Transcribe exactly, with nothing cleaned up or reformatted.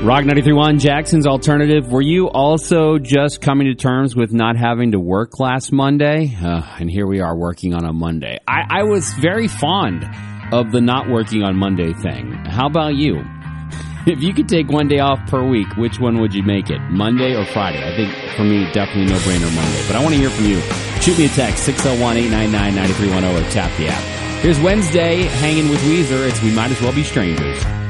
Rock ninety-three point one, Jackson's Alternative. Were you also just coming to terms with not having to work last Monday? Uh, and here we are working on a Monday. I, I was very fond of the not working on Monday thing. How about you? If you could take one day off per week, which one would you make it? Monday or Friday? I think for me, definitely no-brainer Monday. But I want to hear from you. Shoot me a text, six oh one, eight nine nine, nine three one zero, or tap the app. Here's Wednesday, hanging with Weezer. It's We Might As Well Be Strangers.